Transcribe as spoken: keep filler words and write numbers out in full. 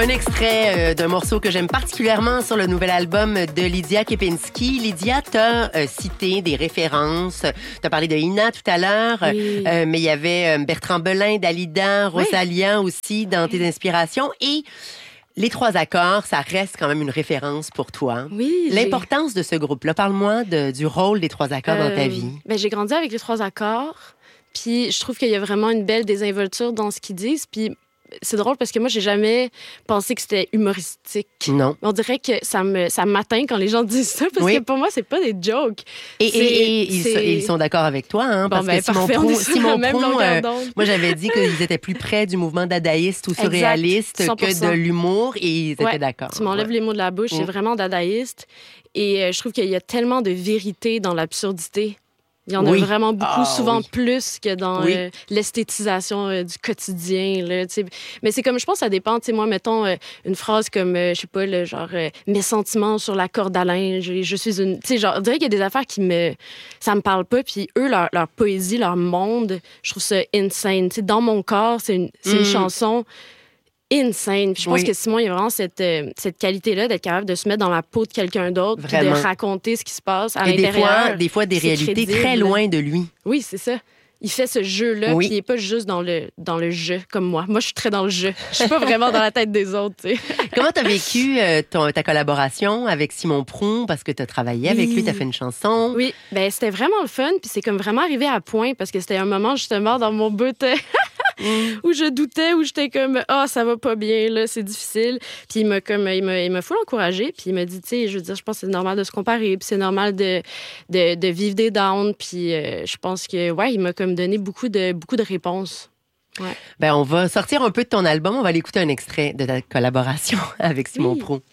Un extrait euh, d'un morceau que j'aime particulièrement sur le nouvel album de Lydia Kepinski. Lydia, t'as euh, cité des références. T'as parlé de Ina tout à l'heure, Oui. euh, mais il y avait euh, Bertrand Belin, Dalida, Rosalia oui. aussi dans tes inspirations. Et les trois accords, ça reste quand même une référence pour toi. Oui. L'importance de ce groupe-là, parle-moi de, du rôle des trois accords euh, dans ta vie. Ben, j'ai grandi avec les trois accords, puis je trouve qu'il y a vraiment une belle désinvolture dans ce qu'ils disent, puis c'est drôle parce que moi, j'ai jamais pensé que c'était humoristique. Non. On dirait que ça me ça m'atteint quand les gens disent ça parce oui. que pour moi, c'est pas des jokes. Et, et, et ils, sont, ils sont d'accord avec toi, hein? Bon, parce ben, que Simon parfait, Prou, Simon Prou euh, moi, j'avais dit qu'ils étaient plus près du mouvement dadaïste ou surréaliste exact, que de l'humour et ils étaient ouais, d'accord. Tu m'enlèves ouais. les mots de la bouche, mmh. c'est vraiment dadaïste. Et euh, je trouve qu'il y a tellement de vérité dans l'absurdité. Il y en oui. a vraiment beaucoup, ah, souvent oui. plus que dans oui. euh, l'esthétisation euh, du quotidien. Là, mais c'est comme, je pense, ça dépend. Moi, mettons euh, une phrase comme, euh, je sais pas, le genre, euh, mes sentiments sur la corde à linge, je, je suis une. Tu sais, genre, on dirait qu'il y a des affaires qui me. Ça me parle pas. Puis eux, leur, leur poésie, leur monde, je trouve ça insane. T'sais, dans mon corps, c'est une, c'est mm. une chanson insane. Puis je pense oui. que Simon, il y a vraiment cette, euh, cette qualité-là d'être capable de se mettre dans la peau de quelqu'un d'autre puis de raconter ce qui se passe à Et l'intérieur. Des fois, des fois, des réalités crédible. Très loin de lui. Oui, c'est ça. Il fait ce jeu-là, oui. puis il n'est pas juste dans le, dans le jeu, comme moi. Moi, je suis très dans le jeu. Je suis pas vraiment dans la tête des autres, tu sais. Comment tu as vécu euh, ton, ta collaboration avec Simon Prou? Parce que tu as travaillé oui. avec lui, tu as fait une chanson. Oui, ben c'était vraiment le fun, puis c'est comme vraiment arrivé à point, parce que c'était un moment, justement, dans mon beauté mm. où je doutais, où j'étais comme « Ah, oh, ça va pas bien, là, c'est difficile. » Puis il m'a comme, il m'a, il m'a full encouragé, puis il m'a dit, tu sais, je veux dire, je pense que c'est normal de se comparer, puis c'est normal de, de, de vivre des downs, puis euh, je pense que, ouais, il m'a comme donné beaucoup de, beaucoup de réponses. Ouais. Ben, on va sortir un peu de ton album. On va aller écouter un extrait de ta collaboration avec Simon oui. Prou.